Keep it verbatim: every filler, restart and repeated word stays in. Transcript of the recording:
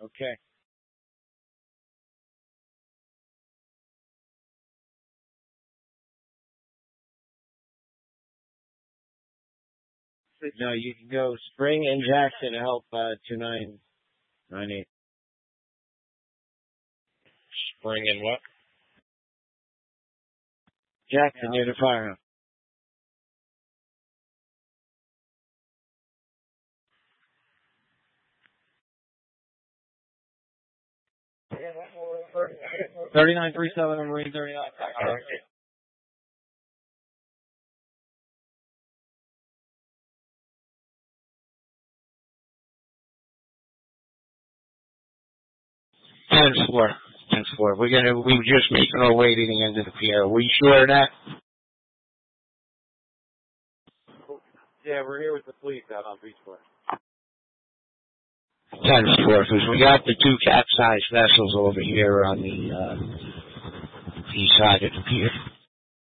Okay. No, you can go Spring and Jackson to help uh, two nine nine eight. Spring and what? Jackson near the firehouse. Thirty-nine three seven Marine thirty-nine. All right. Ten four. Ten four. We're gonna. We were just making our way to the end of the pier. Are we sure of that? Yeah, we're here with the police out on Beachport. Ten four, because we got the two capsized vessels over here on the uh, east side of the pier.